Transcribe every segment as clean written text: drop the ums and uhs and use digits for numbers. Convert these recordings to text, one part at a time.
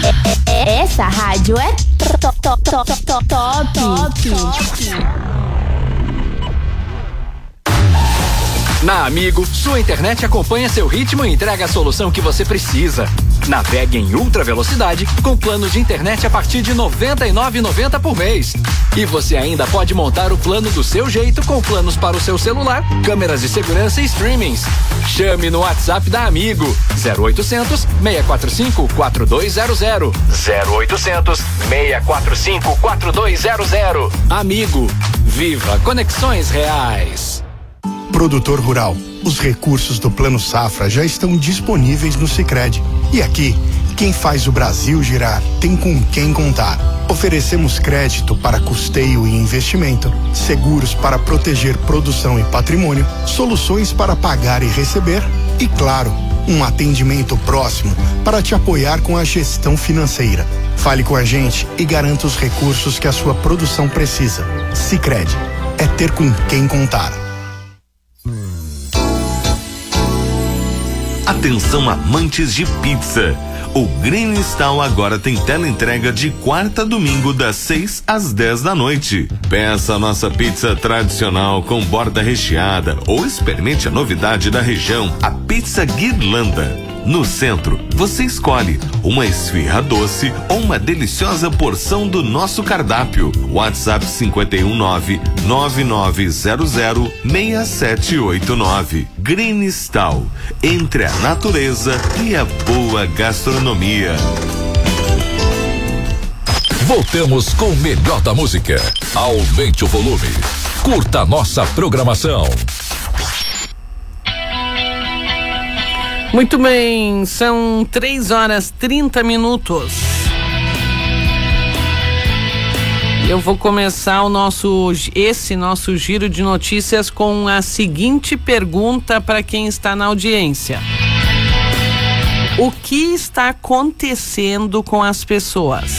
Essa rádio é top. Na Amigo, sua internet acompanha seu ritmo e entrega a solução que você precisa. Navegue em ultra velocidade com plano de internet a partir de R$ 99,90 por mês. E você ainda pode montar o plano do seu jeito com planos para o seu celular, câmeras de segurança e streamings. Chame no WhatsApp da Amigo 0800 645 4200. 0800 645 4200. Amigo, viva conexões reais. Produtor rural, os recursos do Plano Safra já estão disponíveis no Sicredi. E aqui, quem faz o Brasil girar tem com quem contar. Oferecemos crédito para custeio e investimento, seguros para proteger produção e patrimônio, soluções para pagar e receber e, claro, um atendimento próximo para te apoiar com a gestão financeira. Fale com a gente e garanta os recursos que a sua produção precisa. Sicredi, é ter com quem contar. Atenção amantes de pizza. O Green Stall agora tem teleentrega de quarta a domingo das 6 às 10 da noite. Peça a nossa pizza tradicional com borda recheada ou experimente a novidade da região, a pizza Guirlanda. No centro, você escolhe uma esfirra doce ou uma deliciosa porção do nosso cardápio. WhatsApp 519-9900-6789. Green Stall, entre a natureza e a boa gastronomia. Voltamos com o melhor da música. Aumente o volume. Curta a nossa programação. Muito bem, são 3h30. Eu vou começar esse nosso giro de notícias com a seguinte pergunta para quem está na audiência. O que está acontecendo com as pessoas?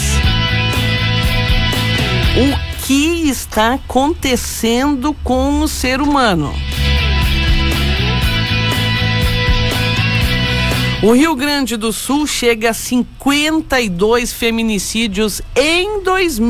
O que está acontecendo com o ser humano? O Rio Grande do Sul chega a 52 feminicídios em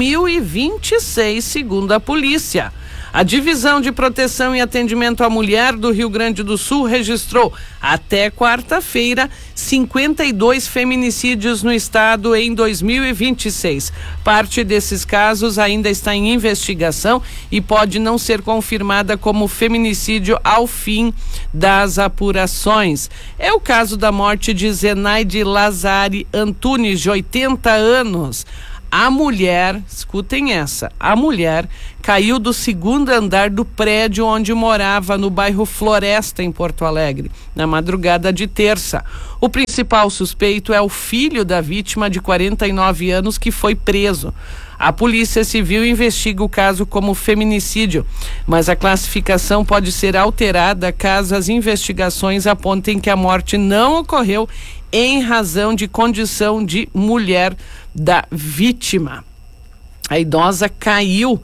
2026, segundo a polícia. A Divisão de Proteção e Atendimento à Mulher do Rio Grande do Sul registrou, até quarta-feira, 52 feminicídios no estado em 2026. Parte desses casos ainda está em investigação e pode não ser confirmada como feminicídio ao fim das apurações. É o caso da morte de Zenaide Lazari Antunes, de 80 anos. A mulher, escutem essa, a mulher caiu do segundo andar do prédio onde morava no bairro Floresta, em Porto Alegre, na madrugada de terça. O principal suspeito é o filho da vítima, de 49 anos, que foi preso. A Polícia Civil investiga o caso como feminicídio, mas a classificação pode ser alterada caso as investigações apontem que a morte não ocorreu em razão de condição de mulher da vítima. A idosa caiu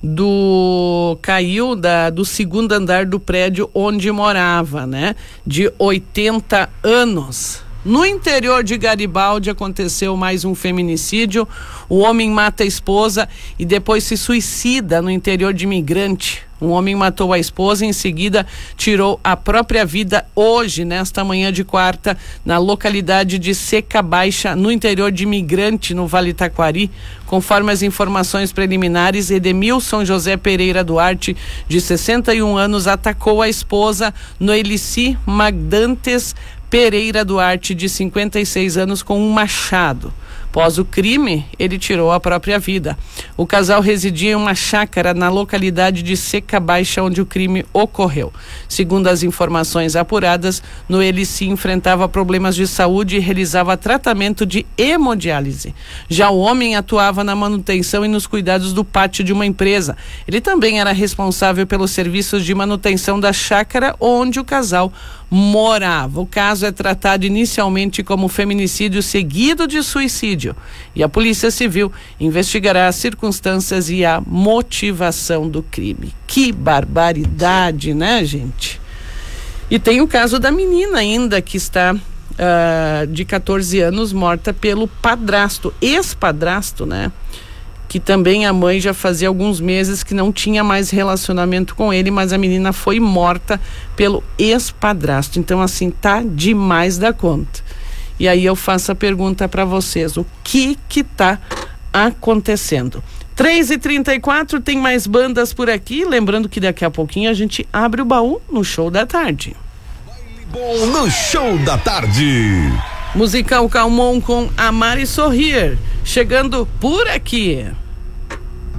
do segundo andar do prédio onde morava, né? De 80 anos. No interior de Garibaldi aconteceu mais um feminicídio. O homem mata a esposa e depois se suicida no interior de Migrante. Um homem matou a esposa e em seguida tirou a própria vida hoje, nesta manhã de quarta, na localidade de Seca Baixa, no interior de Migrante, no Vale Taquari. Conforme as informações preliminares, Edemilson José Pereira Duarte, de 61 anos, atacou a esposa Noelici Magdantes Pereira Duarte, de 56 anos, com um machado. Após o crime, ele tirou a própria vida. O casal residia em uma chácara na localidade de Seca Baixa, onde o crime ocorreu. Segundo as informações apuradas, Noelici enfrentava problemas de saúde e realizava tratamento de hemodiálise. Já o homem atuava na manutenção e nos cuidados do pátio de uma empresa. Ele também era responsável pelos serviços de manutenção da chácara onde o casal morava. O caso é tratado inicialmente como feminicídio seguido de suicídio e a Polícia Civil investigará as circunstâncias e a motivação do crime. Que barbaridade, né, gente? E tem o caso da menina ainda que está de 14 anos, morta pelo padrasto, ex-padrasto, né? Que também a mãe já fazia alguns meses que não tinha mais relacionamento com ele, mas a menina foi morta pelo ex-padrasto. Então, assim, tá demais da conta. E aí eu faço a pergunta para vocês, o que tá acontecendo? 3h34, tem mais bandas por aqui, lembrando que daqui a pouquinho a gente abre o baú no Show da Tarde. Bom, no Show da Tarde. Musical Calmon com Amar e Sorrir, chegando por aqui.